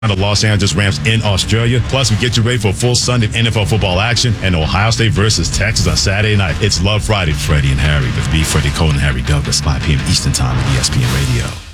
the Los Angeles Rams in Australia. Plus, we get you ready for a full Sunday of NFL football action and Ohio State versus Texas on Saturday night. It's Love Friday, Freddie and Harry with B. Freddie Cole and Harry Douglas, 5 p.m. Eastern Time on ESPN Radio.